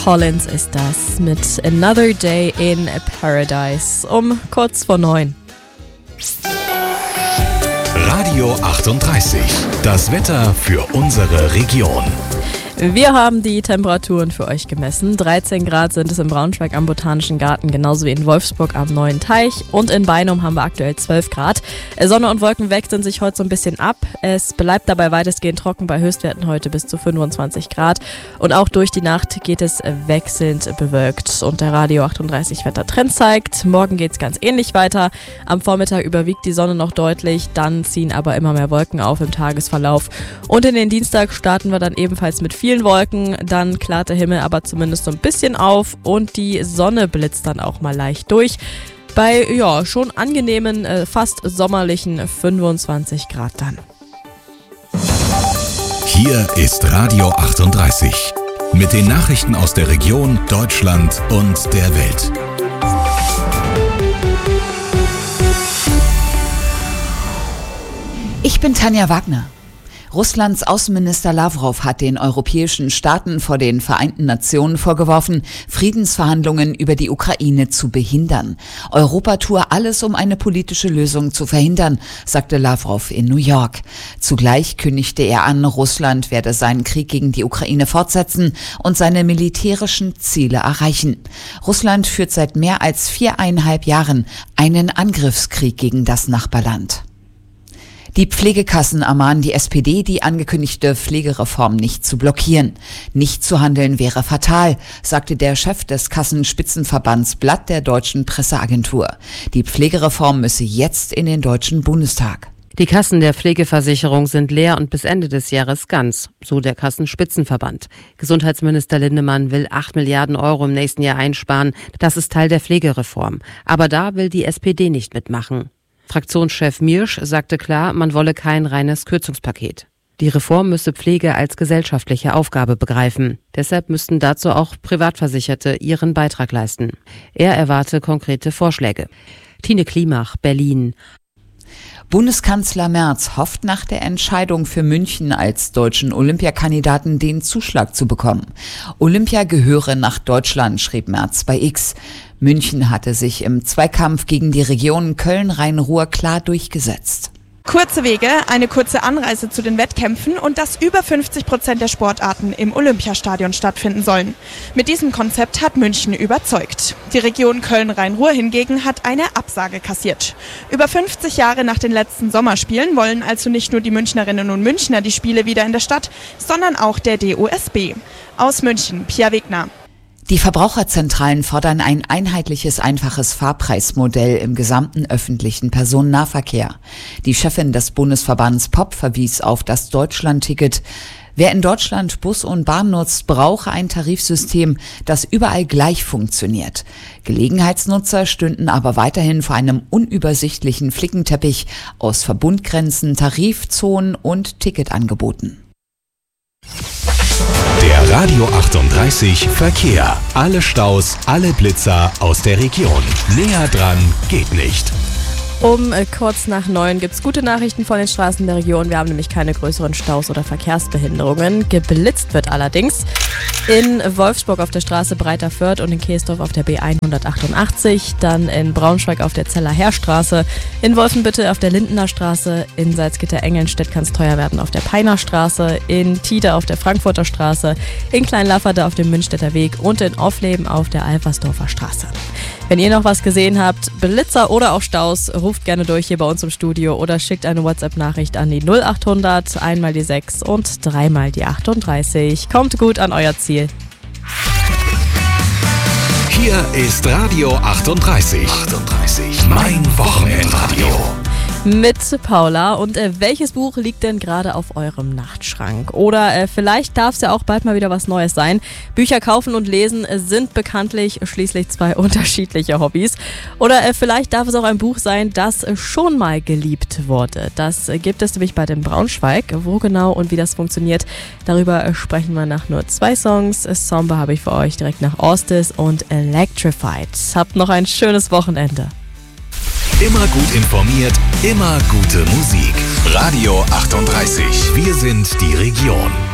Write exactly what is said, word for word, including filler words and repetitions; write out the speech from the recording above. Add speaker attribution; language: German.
Speaker 1: Collins ist das mit Another Day in Paradise um kurz vor neun.
Speaker 2: Radio achtunddreißig, das Wetter für unsere Region.
Speaker 1: Wir haben die Temperaturen für euch gemessen. dreizehn Grad sind es in Braunschweig am Botanischen Garten, genauso wie in Wolfsburg am Neuen Teich. Und in Beinum haben wir aktuell zwölf Grad. Sonne und Wolken wechseln sich heute so ein bisschen ab. Es bleibt dabei weitestgehend trocken bei Höchstwerten heute bis zu fünfundzwanzig Grad. Und auch durch die Nacht geht es wechselnd bewölkt. Und der Radio achtunddreißig Wettertrend zeigt, morgen geht es ganz ähnlich weiter. Am Vormittag überwiegt die Sonne noch deutlich, dann ziehen aber immer mehr Wolken auf im Tagesverlauf. Und in den Dienstag starten wir dann ebenfalls mit vielen Wolken, dann klart der Himmel aber zumindest so ein bisschen auf und die Sonne blitzt dann auch mal leicht durch. Bei ja schon angenehmen, äh, fast sommerlichen fünfundzwanzig Grad dann.
Speaker 2: Hier ist Radio achtunddreißig mit den Nachrichten aus der Region, Deutschland und der Welt.
Speaker 3: Ich bin Tanja Wagner. Russlands Außenminister Lawrow hat den europäischen Staaten vor den Vereinten Nationen vorgeworfen, Friedensverhandlungen über die Ukraine zu behindern. Europa tue alles, um eine politische Lösung zu verhindern, sagte Lawrow in New York. Zugleich kündigte er an, Russland werde seinen Krieg gegen die Ukraine fortsetzen und seine militärischen Ziele erreichen. Russland führt seit mehr als viereinhalb Jahren einen Angriffskrieg gegen das Nachbarland. Die Pflegekassen ermahnen die S P D, die angekündigte Pflegereform nicht zu blockieren. Nicht zu handeln wäre fatal, sagte der Chef des Kassenspitzenverbands Blatt der Deutschen Presseagentur. Die Pflegereform müsse jetzt in den Deutschen Bundestag.
Speaker 4: Die Kassen der Pflegeversicherung sind leer und bis Ende des Jahres ganz, so der Kassenspitzenverband. Gesundheitsminister Lindemann will acht Milliarden Euro im nächsten Jahr einsparen. Das ist Teil der Pflegereform. Aber da will die S P D nicht mitmachen. Fraktionschef Miersch sagte klar, man wolle kein reines Kürzungspaket. Die Reform müsse Pflege als gesellschaftliche Aufgabe begreifen. Deshalb müssten dazu auch Privatversicherte ihren Beitrag leisten. Er erwarte konkrete Vorschläge. Tine Klimach, Berlin.
Speaker 3: Bundeskanzler Merz hofft nach der Entscheidung für München als deutschen Olympiakandidaten den Zuschlag zu bekommen. Olympia gehöre nach Deutschland, schrieb Merz bei X. München hatte sich im Zweikampf gegen die Region Köln-Rhein-Ruhr klar durchgesetzt.
Speaker 5: Kurze Wege, eine kurze Anreise zu den Wettkämpfen und dass über fünfzig Prozent der Sportarten im Olympiastadion stattfinden sollen. Mit diesem Konzept hat München überzeugt. Die Region Köln-Rhein-Ruhr hingegen hat eine Absage kassiert. Über fünfzig Jahre nach den letzten Sommerspielen wollen also nicht nur die Münchnerinnen und Münchner die Spiele wieder in der Stadt, sondern auch der D O S B. Aus München, Pia Wegner.
Speaker 3: Die Verbraucherzentralen fordern ein einheitliches, einfaches Fahrpreismodell im gesamten öffentlichen Personennahverkehr. Die Chefin des Bundesverbands P O P verwies auf das Deutschlandticket. Wer in Deutschland Bus und Bahn nutzt, brauche ein Tarifsystem, das überall gleich funktioniert. Gelegenheitsnutzer stünden aber weiterhin vor einem unübersichtlichen Flickenteppich aus Verbundgrenzen, Tarifzonen und Ticketangeboten.
Speaker 2: Der Radio achtunddreißig Verkehr. Alle Staus, alle Blitzer aus der Region. Näher dran geht nicht.
Speaker 1: Um äh, kurz nach neun gibt's gute Nachrichten von den Straßen der Region. Wir haben nämlich keine größeren Staus oder Verkehrsbehinderungen. Geblitzt wird allerdings in Wolfsburg auf der Straße Breiter Fürth und in Keesdorf auf der B hundertachtundachtzig, dann in Braunschweig auf der Zeller Heerstraße, in Wolfenbüttel auf der Lindener Straße, in Salzgitter-Engelnstedt kann es teuer werden auf der Peiner Straße, in Tide auf der Frankfurter Straße, in Kleinlafferde auf dem Münchstädter Weg und in Offleben auf der Alversdorfer Straße. Wenn ihr noch was gesehen habt, Blitzer oder auch Staus, ruft gerne durch hier bei uns im Studio oder schickt eine WhatsApp-Nachricht an die null achthundert, einmal die sechs und dreimal die achtunddreißig. Kommt gut an euer Ziel.
Speaker 2: Hier ist Radio achtunddreißig. achtunddreißig. Mein Wochenendradio.
Speaker 1: Mit Paula. Und äh, welches Buch liegt denn gerade auf eurem Nachtschrank? Oder äh, vielleicht darf es ja auch bald mal wieder was Neues sein. Bücher kaufen und lesen äh, sind bekanntlich schließlich zwei unterschiedliche Hobbys. Oder äh, vielleicht darf es auch ein Buch sein, das äh, schon mal geliebt wurde. Das äh, gibt es nämlich bei dem Braunschweig. Wo genau und wie das funktioniert, darüber äh, sprechen wir nach nur zwei Songs. Somber habe ich für euch direkt nach Ostis und Electrified. Habt noch ein schönes Wochenende.
Speaker 2: Immer gut informiert, immer gute Musik. Radio achtunddreißig. Wir sind die Region.